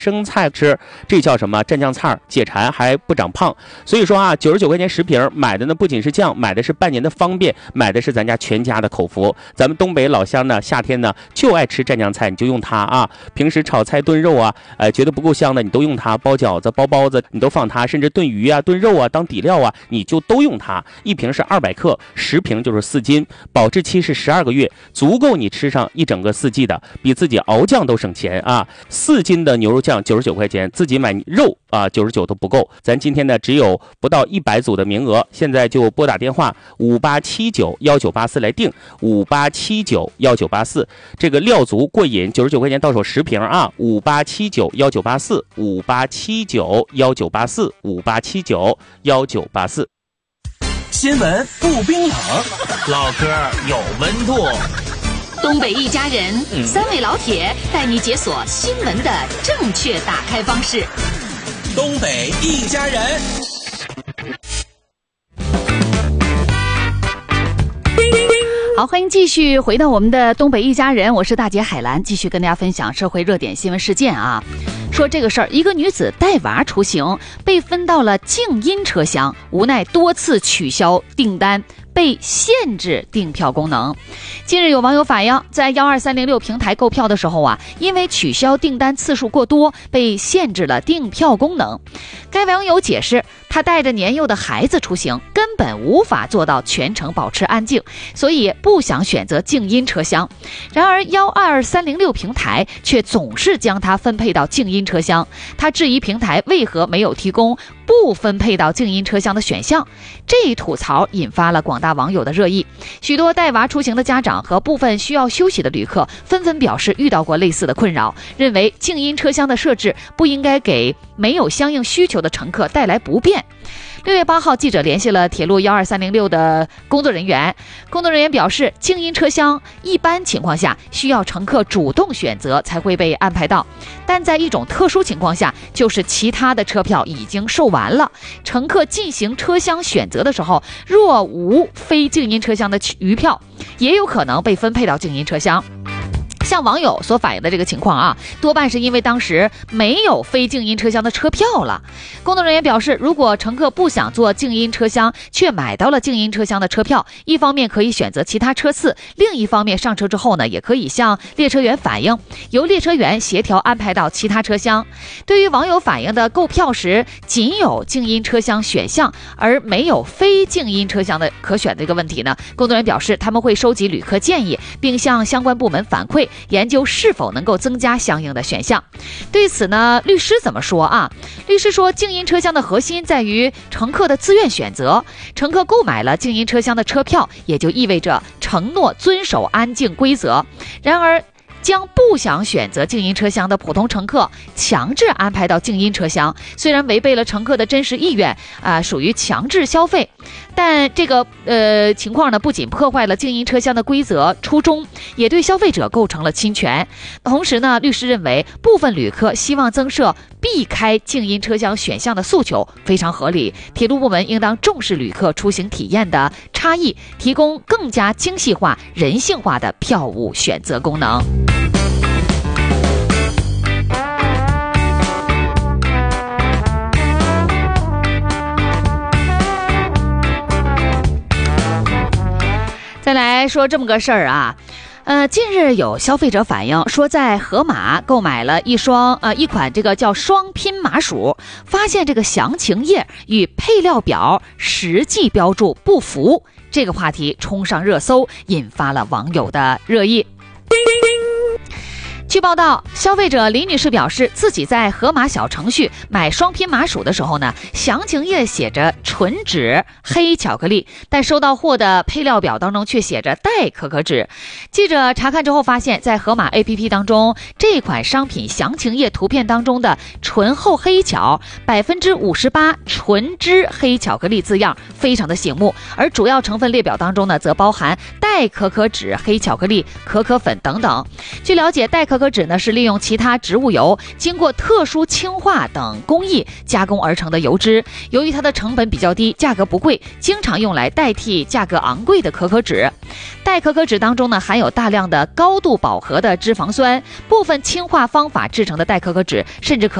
生菜吃，这叫什么蘸酱菜，解馋还不长胖。所以说啊，99块钱10瓶，买的呢不仅是酱，买的是半年的方便，买的是咱家全家的口福。咱们东北老乡呢，夏天呢就爱吃蘸酱菜，你就用它啊。平时炒菜炖肉啊，觉得不够香的，你都用它；包饺子、包包子，你都放它；甚至炖鱼啊、炖肉啊当底料啊，你就都用它。一瓶是200克，10瓶就是4斤，保质期是12个月，足够你吃上一整个4季的，比自己熬酱都省钱啊！4斤的牛肉酱99块钱，自己买肉啊99都不够。咱今天呢只有不到100组的名额，现在就拨打电话58791984来定58791984，这个料足过瘾，99块钱到手10瓶啊！58791984 58791984 58791984。 新闻不冰冷，唠嗑有温度。 东北一家人，3位老铁带你解锁新闻的正确打开方式。 东北一家人。 好，欢迎继续回到我们的东北一家人，我是大姐海兰，继续跟大家分享社会热点新闻事件啊。说这个事儿，一个女子带娃出行，被分到了静音车厢，无奈多次取消订单，被限制订票功能。近日有网友反映，在12306平台购票的时候啊，因为取消订单次数过多，被限制了订票功能。该网友解释，他带着年幼的孩子出行，根本无法做到全程保持安静，所以不想选择静音车厢。然而12306平台却总是将他分配到静音车厢，他质疑平台为何没有提供不分配到静音车厢的选项。这一吐槽引发了广大网友的热议，许多带娃出行的家长和部分需要休息的旅客纷纷表示遇到过类似的困扰，认为静音车厢的设置不应该给没有相应需求的乘客带来不便。6月8号，记者联系了铁路12306的工作人员，工作人员表示，静音车厢一般情况下需要乘客主动选择才会被安排到，但在一种特殊情况下，就是其他的车票已经售完了，乘客进行车厢选择的时候，若无非静音车厢的余票，也有可能被分配到静音车厢。像网友所反映的这个情况啊，多半是因为当时没有非静音车厢的车票了。工作人员表示，如果乘客不想坐静音车厢，却买到了静音车厢的车票，一方面可以选择其他车次，另一方面上车之后呢，也可以向列车员反映，由列车员协调安排到其他车厢。对于网友反映的购票时仅有静音车厢选项而没有非静音车厢的可选的这个问题呢，工作人员表示，他们会收集旅客建议，并向相关部门反馈，研究是否能够增加相应的选项。对此呢，律师怎么说啊？律师说，静音车厢的核心在于乘客的自愿选择，乘客购买了静音车厢的车票，也就意味着承诺遵守安静规则。然而将不想选择静音车厢的普通乘客强制安排到静音车厢，虽然违背了乘客的真实意愿属于强制消费，但这个情况呢，不仅破坏了静音车厢的规则初衷，也对消费者构成了侵权。同时呢，律师认为部分旅客希望增设避开静音车厢选项的诉求非常合理，铁路部门应当重视旅客出行体验的差异，提供更加精细化、人性化的票务选择功能。再来说这么个事儿啊，近日有消费者反映说，在盒马购买了一款这个叫双拼麻薯，发现这个详情页与配料表实际标注不符，这个话题冲上热搜，引发了网友的热议。据报道，消费者李女士表示，自己在盒马小程序买双拼麻薯的时候呢，详情页写着纯脂黑巧克力，但收到货的配料表当中却写着代可可脂。记者查看之后发现，在盒马 APP 当中，这款商品详情页图片当中的醇厚黑巧 58% 纯脂黑巧克力字样非常的醒目，而主要成分列表当中呢，则包含代可可脂黑巧克力、可可粉等等。据了解，代可可可脂呢是利用其他植物油经过特殊氢化等工艺加工而成的油脂，由于它的成本比较低，价格不贵，经常用来代替价格昂贵的可可脂。代可可脂当中呢含有大量的高度饱和的脂肪酸，部分氢化方法制成的代可可脂甚至可